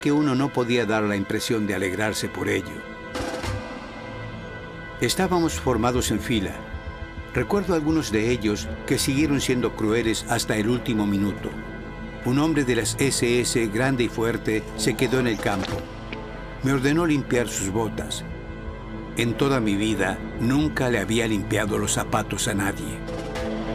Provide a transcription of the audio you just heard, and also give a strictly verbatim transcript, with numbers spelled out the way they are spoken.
que uno no podía dar la impresión de alegrarse por ello. Estábamos formados en fila. Recuerdo algunos de ellos que siguieron siendo crueles hasta el último minuto. Un hombre de las ese ese, grande y fuerte, se quedó en el campo. Me ordenó limpiar sus botas. En toda mi vida, nunca le había limpiado los zapatos a nadie.